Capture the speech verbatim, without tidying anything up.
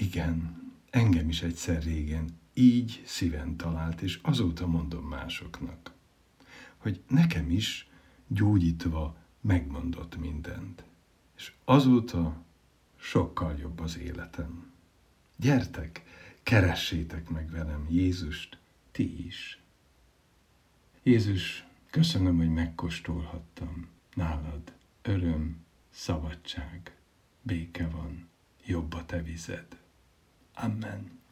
Igen, engem is egyszer régen így szíven talált, és azóta mondom másoknak, hogy nekem is gyógyítva megmondott mindent. És azóta sokkal jobb az életem. Gyertek, keressétek meg velem Jézust, ti is. Jézus, köszönöm, hogy megkóstolhattam. Nálad öröm, szabadság, béke van, jobb a te vized. Amen.